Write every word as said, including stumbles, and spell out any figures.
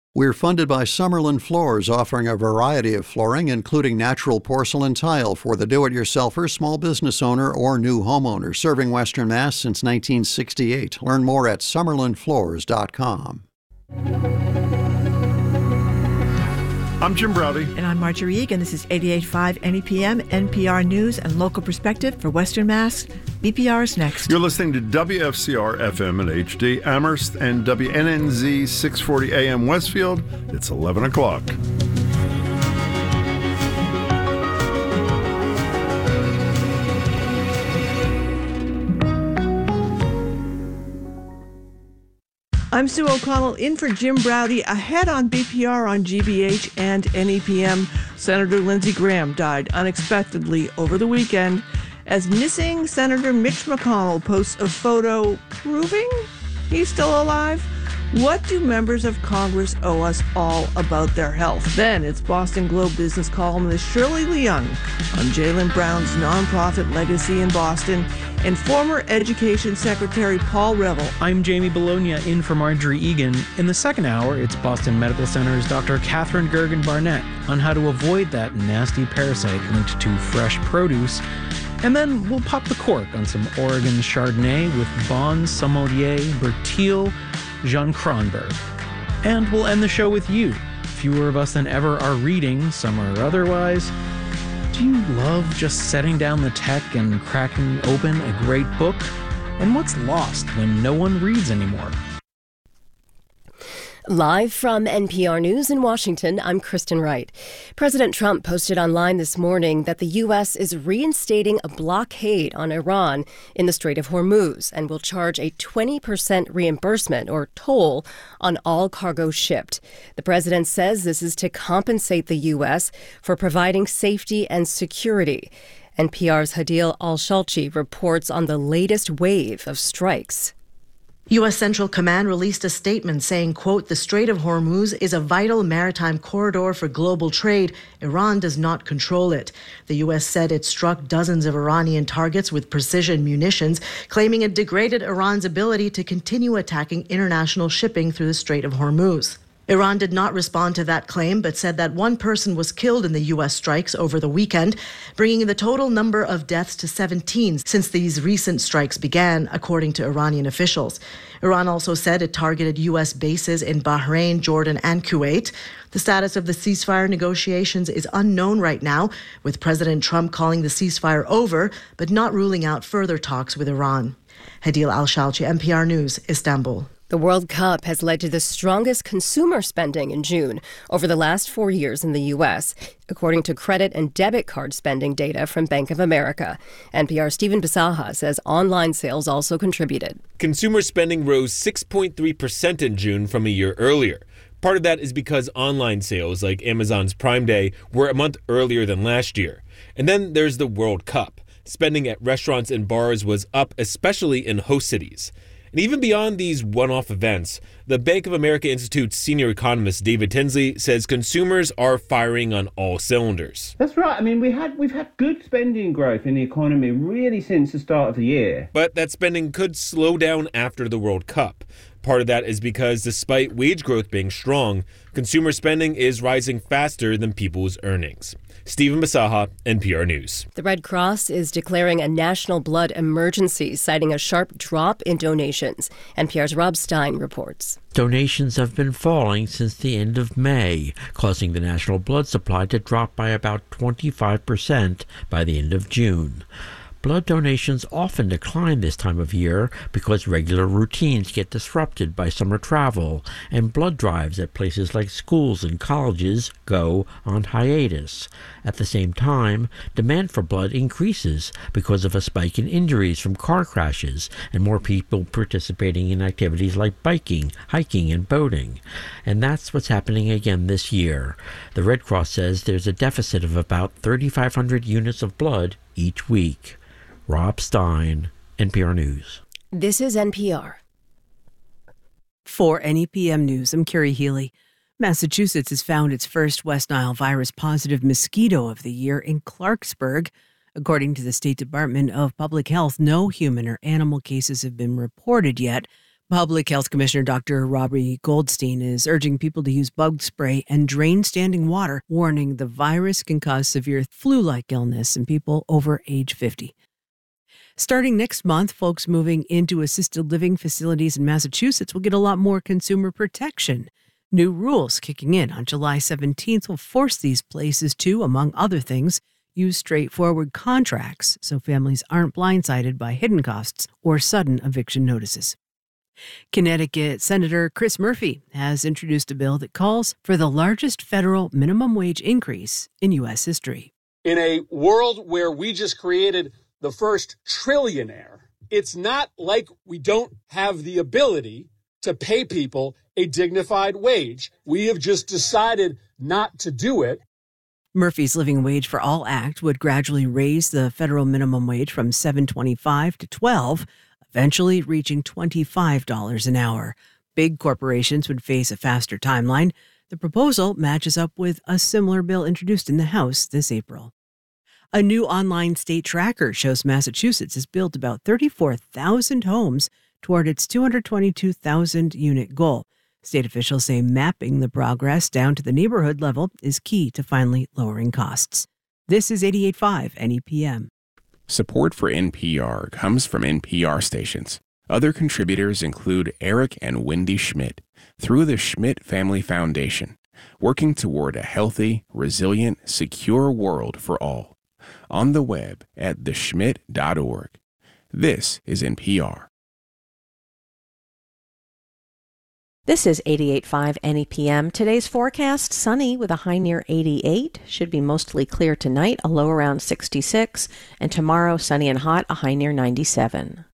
We're funded by Summerlin Floors, offering a variety of flooring, including natural porcelain tile for the do-it-yourselfer, small business owner, or new homeowner, serving Western Mass since nineteen sixty-eight. Learn more at summerlin floors dot com. I'm Jim Browdy. And I'm Marjorie Egan. This is eighty-eight point five N E P M, N P R News and Local Perspective for Western Mass. B P R is next. You're listening to W F C R F M and H D, Amherst, and W N N Z six forty A M Westfield. It's eleven o'clock. I'm Sue O'Connell in for Jim Browdy. Ahead on B P R on G B H and N E P M, Senator Lindsey Graham died unexpectedly over the weekend as missing Senator Mitch McConnell posts a photo proving he's still alive. What do members of Congress owe us all about their health? Then it's Boston Globe business columnist Shirley Leung on Jaylen Brown's nonprofit legacy in Boston, and former Education Secretary Paul Reville. I'm Jamie Bologna in for Marjorie Egan. In the second hour, it's Boston Medical Center's Doctor Catherine Gergen-Barnett on how to avoid that nasty parasite linked to fresh produce. And then we'll pop the cork on some Oregon Chardonnay with Bon sommelier Bertil Jean Kronberg. And we'll end the show with you. Fewer of us than ever are reading, summer or otherwise. Do you love just setting down the tech and cracking open a great book? And what's lost when no one reads anymore? Live from N P R News in Washington, I'm Kristen Wright. President Trump posted online this morning that the U S is reinstating a blockade on Iran in the Strait of Hormuz and will charge a twenty percent reimbursement or toll on all cargo shipped. The president says this is to compensate the U S for providing safety and security. N P R's Hadil Al-Shalchi reports on the latest wave of strikes. U S. Central Command released a statement saying, quote, "The Strait of Hormuz is a vital maritime corridor for global trade. Iran does not control it." The U S said it struck dozens of Iranian targets with precision munitions, claiming it degraded Iran's ability to continue attacking international shipping through the Strait of Hormuz. Iran did not respond to that claim, but said that one person was killed in the U S strikes over the weekend, bringing the total number of deaths to seventeen since these recent strikes began, according to Iranian officials. Iran also said it targeted U S bases in Bahrain, Jordan, and Kuwait. The status of the ceasefire negotiations is unknown right now, with President Trump calling the ceasefire over, but not ruling out further talks with Iran. Hadil Al-Shalchi, N P R News, Istanbul. The World Cup has led to the strongest consumer spending in June over the last four years in the U S, according to credit and debit card spending data from Bank of America. N P R's Stephen Bisaha says online sales also contributed. Consumer spending rose six point three percent in June from a year earlier. Part of that is because online sales, like Amazon's Prime Day, were a month earlier than last year. And then there's the World Cup. Spending at restaurants and bars was up, especially in host cities. And even beyond these one-off events, the Bank of America Institute's senior economist David Tinsley says consumers are firing on all cylinders. That's right. I mean, we had we've had good spending growth in the economy really since the start of the year. But that spending could slow down after the World Cup. Part of that is because despite wage growth being strong, consumer spending is rising faster than people's earnings. Stephen Bisaha, N P R News. The Red Cross is declaring a national blood emergency, citing a sharp drop in donations. N P R's Rob Stein reports. Donations have been falling since the end of May, causing the national blood supply to drop by about twenty-five percent by the end of June. Blood donations often decline this time of year because regular routines get disrupted by summer travel, and blood drives at places like schools and colleges go on hiatus. At the same time, demand for blood increases because of a spike in injuries from car crashes and more people participating in activities like biking, hiking, and boating. And that's what's happening again this year. The Red Cross says there's a deficit of about thirty-five hundred units of blood each week. Rob Stein, N P R News. This is N P R. For N E P M News, I'm Carrie Healy. Massachusetts has found its first West Nile virus-positive mosquito of the year in Clarksburg. According to the State Department of Public Health, no human or animal cases have been reported yet, Public Health Commissioner Doctor Robbie Goldstein is urging people to use bug spray and drain standing water, warning the virus can cause severe flu-like illness in people over age fifty. Starting next month, folks moving into assisted living facilities in Massachusetts will get a lot more consumer protection. New rules kicking in on July seventeenth will force these places to, among other things, use straightforward contracts so families aren't blindsided by hidden costs or sudden eviction notices. Connecticut Senator Chris Murphy has introduced a bill that calls for the largest federal minimum wage increase in U S history. In a world where we just created the first trillionaire, it's not like we don't have the ability to pay people a dignified wage. We have just decided not to do it. Murphy's Living Wage for All Act would gradually raise the federal minimum wage from seven dollars and twenty-five cents to twelve dollars, eventually reaching twenty-five dollars an hour. Big corporations would face a faster timeline. The proposal matches up with a similar bill introduced in the House this April. A new online state tracker shows Massachusetts has built about thirty-four thousand homes toward its two hundred twenty-two thousand unit goal. State officials say mapping the progress down to the neighborhood level is key to finally lowering costs. This is eighty-eight point five N E P M. Support for N P R comes from N P R stations. Other contributors include Eric and Wendy Schmidt through the Schmidt Family Foundation, working toward a healthy, resilient, secure world for all. On the web at the schmidt dot org. This is N P R. This is eighty-eight point five N E P M. Today's forecast, sunny with a high near eighty-eight. Should be mostly clear tonight, a low around sixty-six. And tomorrow, sunny and hot, a high near ninety-seven.